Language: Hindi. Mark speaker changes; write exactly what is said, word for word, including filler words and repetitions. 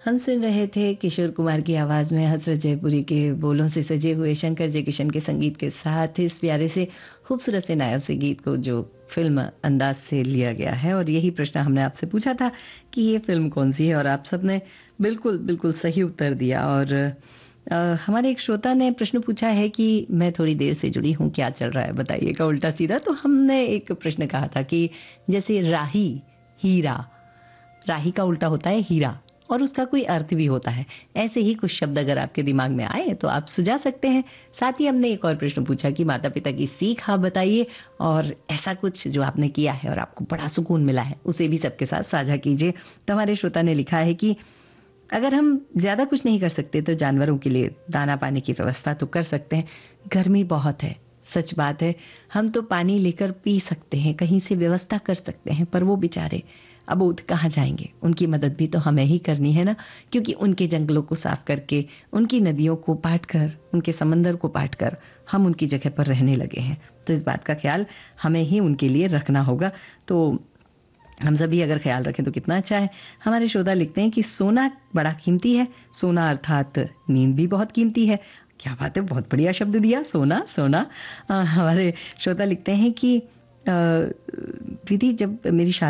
Speaker 1: हम सुन रहे थे किशोर कुमार की आवाज में हसरत जयपुरी के बोलों से सजे हुए शंकर जयकिशन के संगीत के साथ इस प्यारे से खूबसूरत से नायक से गीत को जो फिल्म अंदाज से लिया गया है। और यही प्रश्न हमने आपसे पूछा था कि ये फिल्म कौन सी है, और आप सबने बिल्कुल बिल्कुल सही उत्तर दिया। और आ, हमारे एक श्रोता ने प्रश्न पूछा है कि मैं थोड़ी देर से जुड़ी हूँ, क्या चल रहा है बताइएगा उल्टा सीधा। तो हमने एक प्रश्न कहा था कि जैसे राही, हीरा, राही का उल्टा होता है हीरा, और उसका कोई अर्थ भी होता है। ऐसे ही कुछ शब्द अगर आपके दिमाग में आए तो आप सुझा सकते हैं। साथ ही हमने एक और प्रश्न पूछा कि माता पिता की सीख आप बताइए, और ऐसा कुछ जो आपने किया है और आपको बड़ा सुकून मिला है उसे भी सबके साथ साझा कीजिए। तो हमारे श्रोता ने लिखा है कि अगर हम ज्यादा कुछ नहीं कर सकते तो जानवरों के लिए दाना पानी की व्यवस्था तो कर सकते हैं। गर्मी बहुत है, सच बात है। हम तो पानी लेकर पी सकते हैं, कहीं से व्यवस्था कर सकते हैं, पर वो बेचारे अबोध कहाँ जाएंगे? उनकी मदद भी तो हमें ही करनी है ना, क्योंकि उनके जंगलों को साफ करके, उनकी नदियों को पाट कर, उनके समंदर को पाट कर हम उनकी जगह पर रहने लगे हैं। तो इस बात का ख्याल हमें ही उनके लिए रखना होगा। तो हम सभी अगर ख्याल रखें तो कितना अच्छा है। हमारे श्रोता लिखते हैं कि सोना बड़ा कीमती है, सोना अर्थात नींद भी बहुत कीमती है। क्या बात है, बहुत बढ़िया शब्द दिया, सोना सोना। आ, हमारे श्रोता लिखते हैं कि विधि, जब मेरी शादी